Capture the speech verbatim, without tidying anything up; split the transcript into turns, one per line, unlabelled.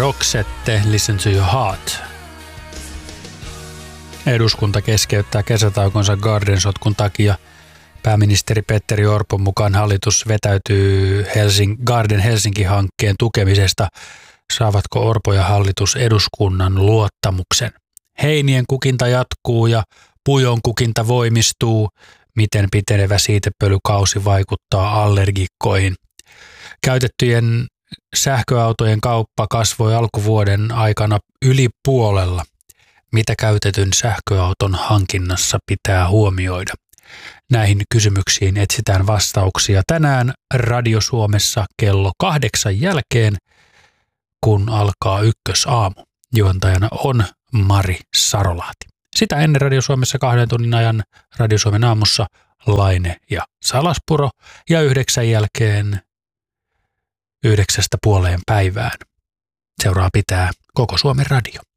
Roxette, Listen to your heart. Eduskunta keskeyttää kesätaukonsa Garden-sotkun takia. Pääministeri Petteri Orpon mukaan hallitus vetäytyy Helsing- Garden Helsinki-hankkeen tukemisesta. Saavatko Orpo ja hallitus eduskunnan luottamuksen? Heinien kukinta jatkuu ja pujon kukinta voimistuu. Miten pitenevä siitepölykausi vaikuttaa allergikkoihin? Käytettyjen sähköautojen kauppa kasvoi alkuvuoden aikana yli puolella. Mitä käytetyn sähköauton hankinnassa pitää huomioida? Näihin kysymyksiin etsitään vastauksia tänään Radio Suomessa kello kahdeksan jälkeen, kun alkaa Ykkösaamu. Juontajana on Mari Sarolahti. Sitä ennen Radio Suomessa kahden tunnin ajan Radio Suomen aamussa Laine ja Salaspuro ja yhdeksän jälkeen yhdeksästä puoleen päivään. Seuraa pitää Koko Suomen Radio.